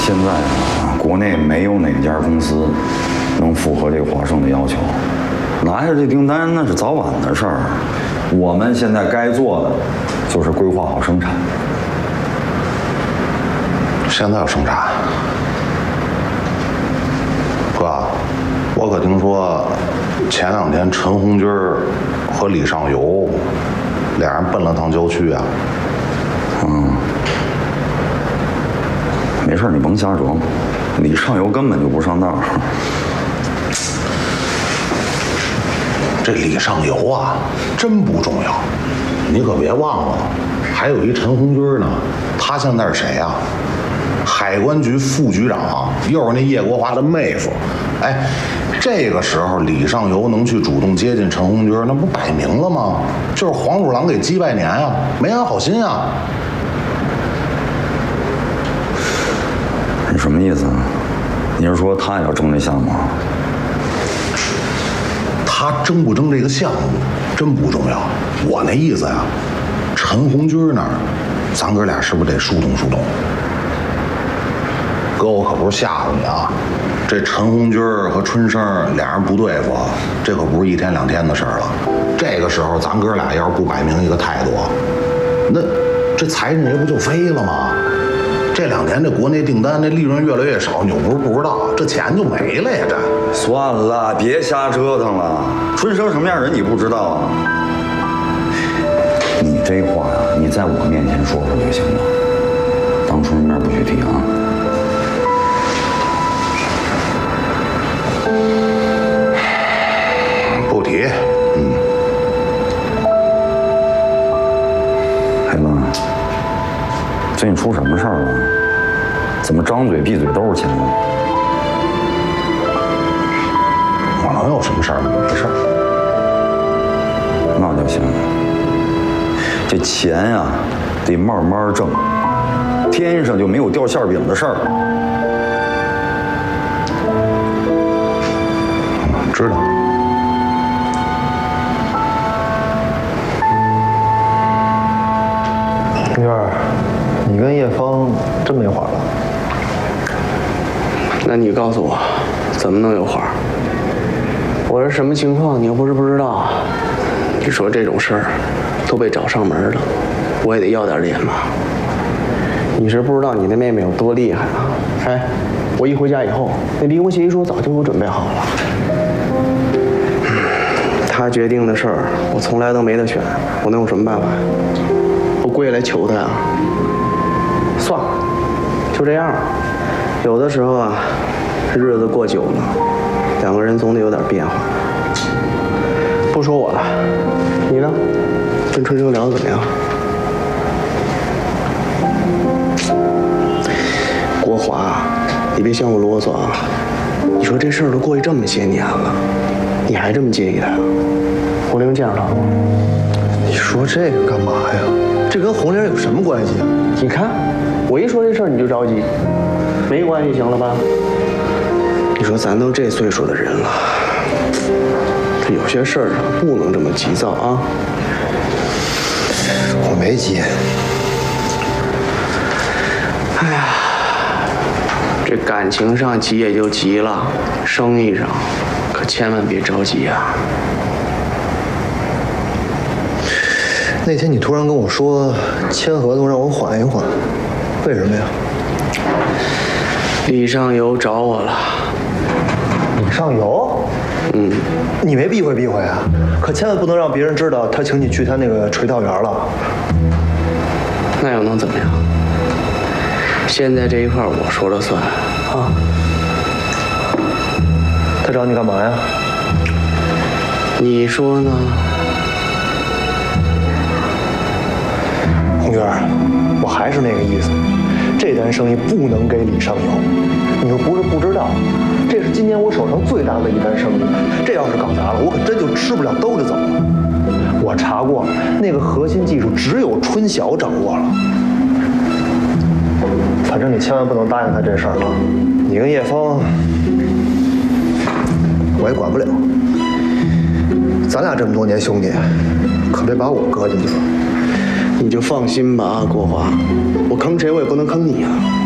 现在啊，国内没有哪家公司能符合这个华盛的要求。拿下这订单那是早晚的事儿，我们现在该做的就是规划好生产。 现在要生产？哥，我可听说前2天陈红军和李尚友俩人奔了趟郊区啊。 没事，你甭瞎琢磨，李尚友根本就不上当。 这李尚友啊，真不重要，你可别忘了，还有一陈红军呢。他现在是谁啊？海关局副局长，又是那叶国华的妹夫。哎，这个时候李尚友能去主动接近陈红军，那不摆明了吗？就是黄鼠狼给鸡拜年啊，没安好心啊。 你什么意思啊？你是说他也要争这项目？ 他争不争这个项目真不重要，我那意思呀，陈红军那儿，咱哥俩是不是得疏通疏通？哥，我可不是吓唬你啊，这陈红军和春生俩人不对付，这可不是1天2天的事儿了。这个时候咱哥俩要是不摆明一个态度，那这财神爷不就飞了吗？这2年这国内订单这利润越来越少，你又不知道，这钱就没了呀！这算了，别瞎折腾了。春生什么样人你不知道啊？你这话呀，你在我面前说说就行了，当初面不许提啊。 不提。 黑子，最近出什么事儿了？怎么张嘴闭嘴都是钱呢？ 我能有什么事儿？没事儿。 那就行。这钱呀，得慢慢挣，天上就没有掉馅饼的事儿。 知道。 玉儿，你跟叶芳真没话了？ 那你告诉我，怎么能有话？我是什么情况，你又不是不知道。你说这种事儿都被找上门了，我也得要点脸嘛。你是不知道你那妹妹有多厉害啊！哎，我一回家以后，那离婚协议书早就给我准备好了。她决定的事儿，我从来都没得选，我能有什么办法呀？我跪下来求她呀。算了，就这样。有的时候啊，日子过久了，2个人总得有点变化。不说我了，你呢？跟春生聊得怎么样？国华，你别嫌我啰嗦啊！你说这事儿都过去这么些年了，你还这么介意他呀？红玲见着他了吗？ 你说这个干嘛呀？这跟红玲有什么关系啊？ 你看，我一说这事儿你就着急，没关系，行了吧？你说咱都这岁数的人了，这有些事儿啊不能这么急躁啊。 我没急。 哎呀，这感情上急也就急了，生意上可千万别着急啊。 那天你突然跟我说签合同让我缓一缓，为什么呀？ 李尚友找我了。 李尚友？你没避讳避讳啊？可千万不能让别人知道他请你去他那个垂钓园了。 那又能怎么样？现在这一块我说了算啊。 他找你干嘛呀？ 你说呢？ 红娟，我还是那个意思，这单生意不能给李尚友。你又不是不知道，这是今年我手上最大的一单生意，这要是搞砸了，我可真就吃不了兜着走了。我查过了，那个核心技术只有春晓掌握了。反正你千万不能答应他这事儿啊！你跟叶枫，我也管不了。咱俩这么多年兄弟，可别把我搁进去了。 你就放心吧啊，国华，我坑谁我也不能坑你啊。